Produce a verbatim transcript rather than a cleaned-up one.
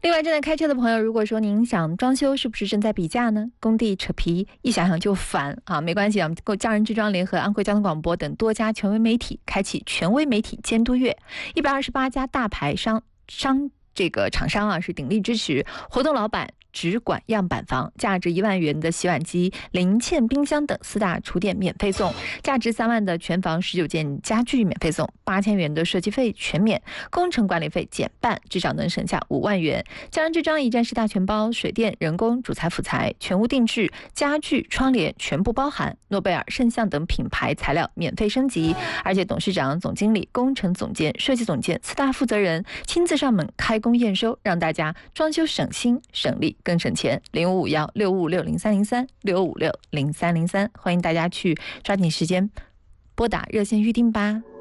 另外，正在开车的朋友，如果说您想装修，是不是正在比价呢？工地扯皮，一想想就烦啊！没关系啊，够家人之庄联合安徽交通广播等多家权威媒体，开启权威媒体监督月，一百二十八家大牌商商这个厂商啊是鼎力支持，活动老板只管样板房，价值一万元的洗碗机、零件冰箱等四大厨电免费送，价值三万的全房十九件家具免费送，八千元的设计费全免，工程管理费减半，至少能省下五万元。家人之庄一站式大全包，水电、人工、主材、辅材全屋定制，家具、窗帘全部包含，诺贝尔、圣象等品牌材料免费升级，而且董事长、总经理、工程总监、设计总监四大负责人亲自上门开工验收，让大家装修省心省力更省钱。零五五幺六五六零三零三六五六零三零三，欢迎大家去抓紧时间拨打热线预定吧。